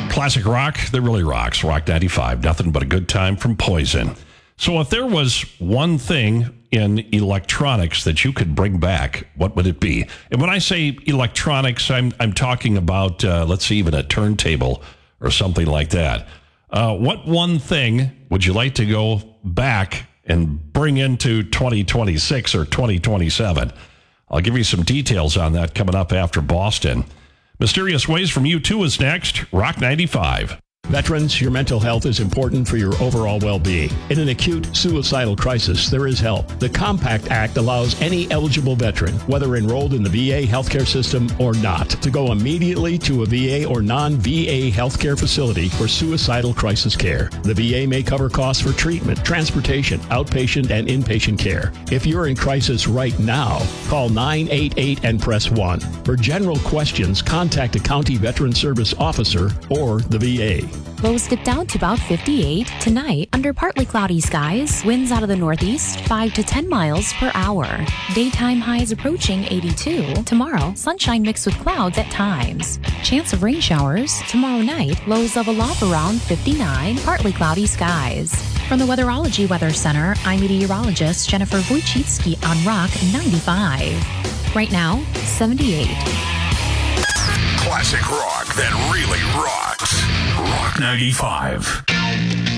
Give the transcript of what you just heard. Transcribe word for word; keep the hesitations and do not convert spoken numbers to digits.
Classic rock, that really rocks. Rock ninety-five, nothing but a good time from Poison. So if there was one thing in electronics that you could bring back, what would it be? And when I say electronics, I'm I'm talking about, uh, let's see, even a turntable or something like that. Uh, what one thing would you like to go back and bring into twenty twenty-six or twenty twenty-seven? I'll give you some details on that coming up after Boston. Mysterious Ways from U two is next. Rock ninety-five. Veterans, your mental health is important for your overall well-being. In an acute suicidal crisis, there is help. The Compact Act allows any eligible veteran, whether enrolled in the V A healthcare system or not, to go immediately to a V A or non-V A healthcare facility for suicidal crisis care. The V A may cover costs for treatment, transportation, outpatient, and inpatient care. If you're in crisis right now, call nine eight eight and press one. For general questions, contact a county veteran service officer or the V A. Lows dip down to about fifty-eight. Tonight, under partly cloudy skies, winds out of the northeast, five to ten miles per hour. Daytime highs approaching eighty-two. Tomorrow, sunshine mixed with clouds at times. Chance of rain showers. Tomorrow night, lows level off around fifty-nine, partly cloudy skies. From the Weatherology Weather Center, I'm meteorologist Jennifer Wojcicki on Rock ninety-five. Right now, seventy-eight. Classic rock that really rocks. Rock ninety-five.